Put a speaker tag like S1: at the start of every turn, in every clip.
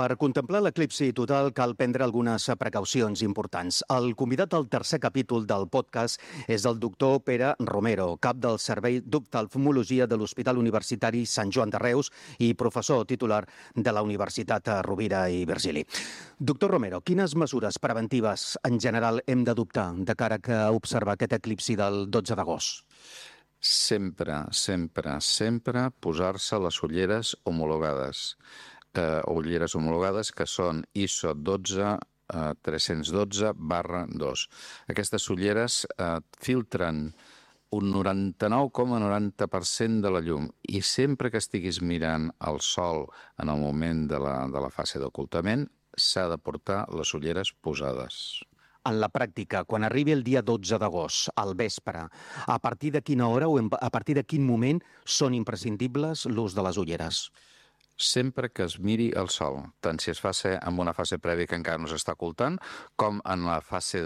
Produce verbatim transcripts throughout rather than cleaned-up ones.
S1: Per contemplar l'eclipsi total cal prendre algunes precaucions importants. El convidat del tercer capítol del podcast és el doctor Pere Romero, cap del Servei d'Oftalmologia de l'Hospital Universitari Sant Joan de Reus i professor titular de la Universitat Rovira i Virgili. Doctor Romero, quines mesures preventives en general hem d'adoptar de cara a observar aquest eclipsi del dotze d'agost?
S2: Sempre, sempre, sempre posar-se les ulleres homologades. Eh, ulleres homologades que són I S O dotze tres-cents dotze barra dos. Aquestes ulleres eh, filtren un noranta-nou coma noranta per cent de la llum i sempre que estiguis mirant el sol en el moment de la, de la fase d'ocultament s'ha de portar les ulleres posades.
S1: En la pràctica, quan arribi el dia dotze d'agost, al vespre, a partir de quina hora o a partir de quin moment són imprescindibles l'ús de les ulleres?
S2: Sempre que es miri el sol, tant si es fa en una fase prèvia que encara no s'està ocultant, com en la fase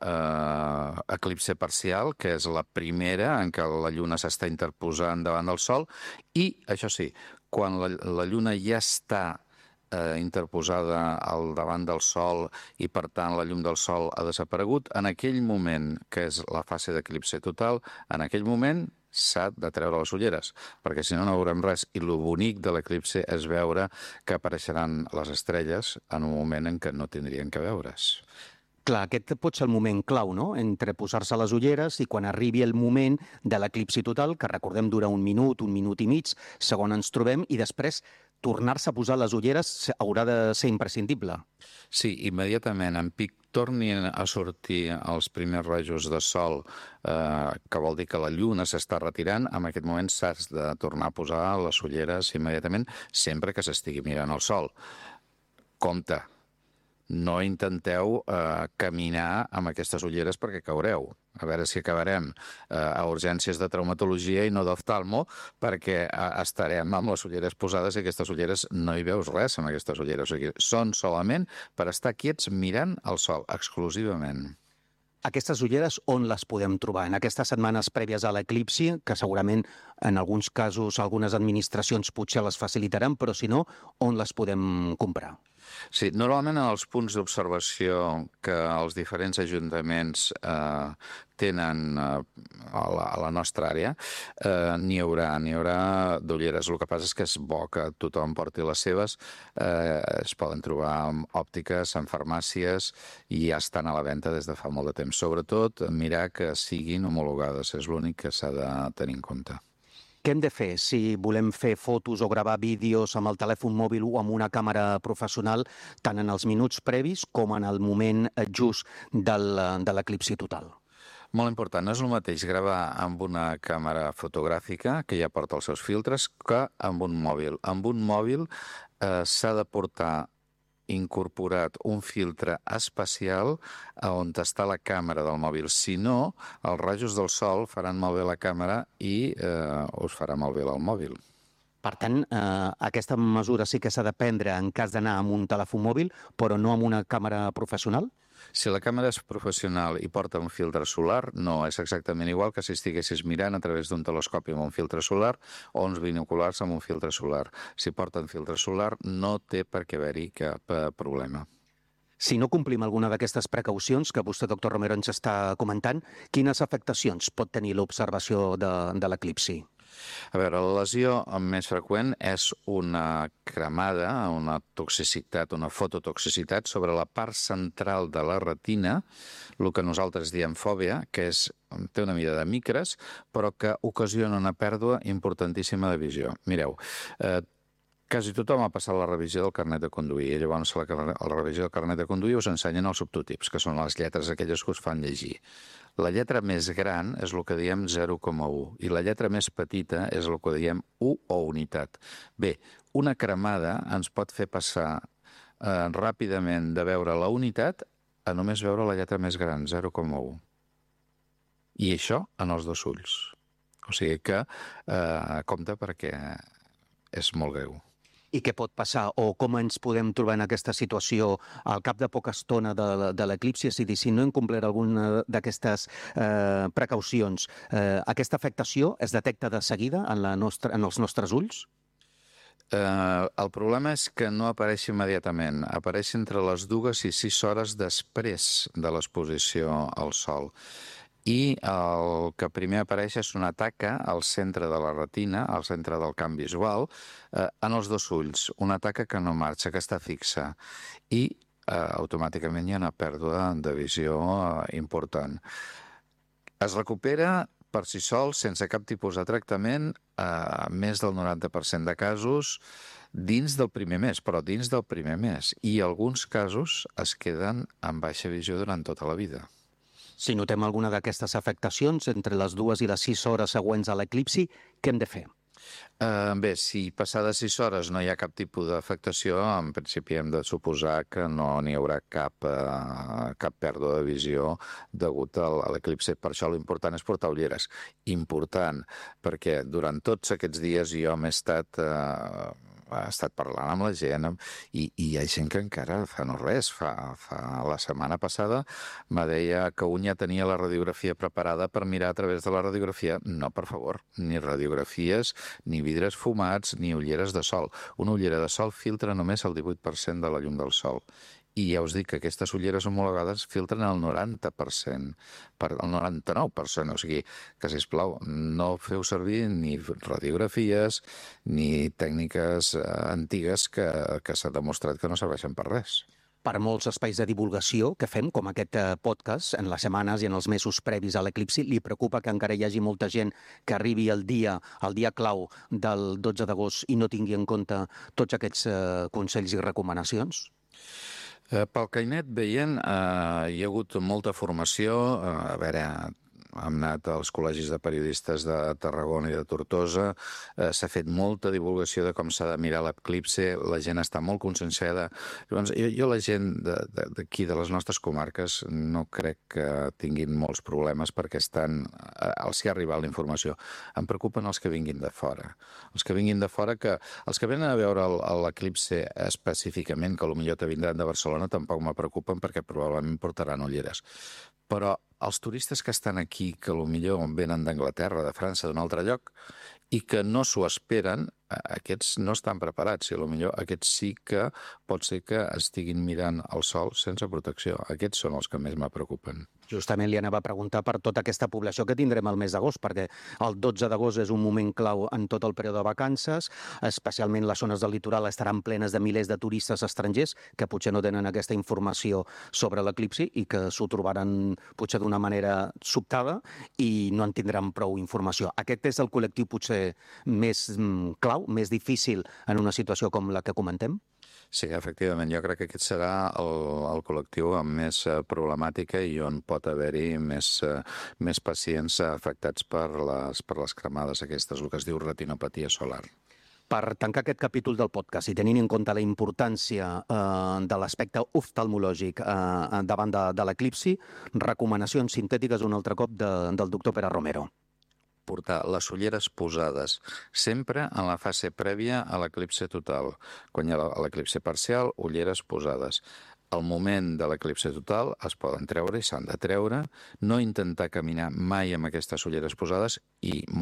S2: d'eclipse eh, parcial, que és la primera en què la lluna s'està interposant davant del sol, i, això sí, quan la, la lluna ja està eh, interposada al davant del sol i, per tant, la llum del sol ha desaparegut, en aquell moment, que és la fase d'eclipse total, en aquell moment s'ha de treure les ulleres, perquè si no, no veurem res. I el bonic de l'eclipse és veure que apareixeran les estrelles en un moment en què no tindrien que veure's.
S1: Clar, aquest pot ser el moment clau, no?, entre posar-se les ulleres i quan arribi el moment de l'eclipsi total, que recordem dura un minut, un minut i mig, segon ens trobem, i després tornar-se a posar les ulleres haurà de ser imprescindible.
S2: Sí, immediatament, en pic tornin a sortir els primers rajos de sol, eh, que vol dir que la lluna s'està retirant, en aquest moment s'has de tornar a posar les ulleres immediatament, sempre que s'estigui mirant el sol. Compte, no intenteu eh, caminar amb aquestes ulleres perquè caureu. A veure si acabarem eh, a urgències de traumatologia i no d'oftalmo, perquè eh, estarem amb les ulleres posades i aquestes ulleres no hi veus res amb aquestes ulleres. O sigui, són solament per estar quiets mirant el sol, exclusivament.
S1: Aquestes ulleres on les podem trobar? En aquestes setmanes prèvies a l'eclipsi, que segurament en alguns casos algunes administracions potser les facilitaran, però si no, on les podem comprar?
S2: Sí, normalment en els punts d'observació que els diferents ajuntaments eh, tenen eh, a, la, a la nostra àrea, eh, n'hi haurà, n'hi haurà d'ulleres. El que passa és que és bo que tothom porti les seves. Eh, es poden trobar en òptiques, en farmàcies, i ja estan a la venda des de fa molt de temps. Sobretot, mirar que siguin homologades, és l'únic que s'ha de tenir en compte.
S1: Què hem de fer si volem fer fotos o gravar vídeos amb el telèfon mòbil o amb una càmera professional, tant en els minuts previs com en el moment just del, de l'eclipsi total?
S2: Molt important, no és el mateix gravar amb una càmera fotogràfica, que ja porta els seus filtres, que amb un mòbil. Amb un mòbil eh, s'ha de portar incorporat un filtre especial on està la càmera del mòbil. Si no, els rajos del sol faran malbé la càmera i eh, us farà malbé el mòbil.
S1: Per tant, eh, aquesta mesura sí que s'ha de prendre en cas d'anar amb un telèfon mòbil, però no amb una càmera professional?
S2: Si la càmera és professional i porta un filtre solar, no, és exactament igual que si estiguessis mirant a través d'un telescopi amb un filtre solar o uns binoculars amb un filtre solar. Si porten filtre solar, no té per què haver-hi cap problema.
S1: Si no complim alguna d'aquestes precaucions que vostè, doctor Romero, ens està comentant, quines afectacions pot tenir l'observació de, de l'eclipsi?
S2: A veure, la lesió més freqüent és una cremada, una toxicitat, una fototoxicitat sobre la part central de la retina, el que nosaltres diem fòbia, que és, té una mida de micres, però que ocasiona una pèrdua importantíssima de visió. Mireu, eh, quasi tothom ha passat la revisió del carnet de conduir i llavors la, la revisió del carnet de conduir us ensenyen els subtòtips, que són les lletres aquelles que us fan llegir. La lletra més gran és el que diem zero coma u i la lletra més petita és el que diem u o unitat. Bé, una cremada ens pot fer passar eh, ràpidament de veure la unitat a només veure la lletra més gran, zero coma u. I això en els dos ulls. O sigui que eh, compte perquè és molt greu.
S1: I què pot passar o com ens podem trobar en aquesta situació al cap de poca estona de, de l'eclipsi? És a dir, si no hem complert alguna d'aquestes eh, precaucions, eh, aquesta afectació es detecta de seguida en, la nostra, en els nostres ulls?
S2: Eh, el problema és que no apareix immediatament, apareix entre les dues i sis hores després de l'exposició al sol. I el que primer apareix és una taca al centre de la retina, al centre del camp visual, eh, en els dos ulls, una taca que no marxa, que està fixa, i eh, automàticament hi ha una pèrdua de visió eh, important. Es recupera per si sol, sense cap tipus de tractament, a més del noranta per cent de casos dins del primer mes, però dins del primer mes. I alguns casos es queden amb baixa visió durant tota la vida.
S1: Si notem alguna d'aquestes afectacions entre les dues i les sis hores següents a l'eclipsi, què hem de fer?
S2: Uh, bé, si passades sis hores no hi ha cap tipus d'afectació, en principi hem de suposar que no n'hi haurà cap, uh, cap pèrdua de visió degut a l'eclipsi. Per això l'important és portar ulleres. Important, perquè durant tots aquests dies jo m'he estat... Uh, ha estat parlant amb la gent i, i hi ha gent que encara fa no res. Fa, fa la setmana passada me deia que un ja tenia la radiografia preparada per mirar a través de la radiografia. No, per favor, ni radiografies, ni vidres fumats, ni ulleres de sol. Una ullera de sol filtra només el divuit per cent de la llum del sol. I ja us dic que aquestes ulleres homologades filtren el noranta per cent, per el noranta-nou per cent, o sigui que, sisplau, no feu servir ni radiografies ni tècniques eh, antigues que, que s'ha demostrat que no serveixen per res.
S1: Per molts espais de divulgació que fem, com aquest podcast, en les setmanes i en els mesos previs a l'eclipsi, li preocupa que encara hi hagi molta gent que arribi el dia, el dia clau del dotze d'agost i no tingui en compte tots aquests eh, consells i recomanacions?
S2: Eh, pel que he anat veient, eh, hi ha hagut molta formació. Eh, a veure, hem anat als col·legis de periodistes de Tarragona i de Tortosa, eh, s'ha fet molta divulgació de com s'ha de mirar l'eclipsi, la gent està molt conscienciada. Llavors, jo, jo la gent d'aquí, de, de les nostres comarques, no crec que tinguin molts problemes perquè estan, eh, els hi ha arribat la informació. Em preocupen els que vinguin de fora. Els que vinguin de fora, que els que venen a veure l'eclipsi específicament, que potser te vindran de Barcelona, tampoc me preocupen perquè probablement portaran ulleres. Però els turistes que estan aquí, que potser venen d'Anglaterra, de França, d'un altre lloc, i que no s'ho esperen, aquests no estan preparats. I potser aquests sí que pot ser que estiguin mirant el sol sense protecció. Aquests són els que més me preocupen.
S1: Justament li anava a preguntar per tota aquesta població que tindrem el mes d'agost, perquè el dotze d'agost és un moment clau en tot el període de vacances, especialment les zones del litoral estaran plenes de milers de turistes estrangers que potser no tenen aquesta informació sobre l'eclipsi i que s'ho trobaran potser d'una manera sobtada i no en tindran prou informació. Aquest és el col·lectiu potser més clau, més difícil en una situació com la que comentem?
S2: Sí, efectivament, jo crec que aquest serà el, el col·lectiu amb més uh, problemàtica i on pot haver-hi més, uh, més pacients afectats per les, per les cremades aquestes, el que es diu retinopatia solar.
S1: Per tancar aquest capítol del podcast i tenint en compte la importància eh, de l'aspecte oftalmològic eh, davant de, de l'eclipsi, recomanacions sintètiques un altre cop de, del doctor Pere Romero.
S2: Portar les ulleres posades sempre en la fase prèvia a l'eclipsi total. Quan hi ha l'eclipsi parcial, ulleres posades. Al moment de l'eclipsi total es poden treure i s'han de treure. No intentar caminar mai amb aquestes ulleres posades i